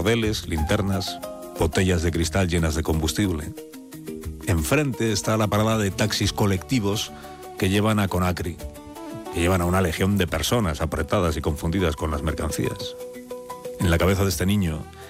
cordeles, linternas, botellas de cristal llenas de combustible. Enfrente está la parada de taxis colectivos que llevan a Conakry, que llevan a una legión de personas apretadas y confundidas con las mercancías. En la cabeza de este niño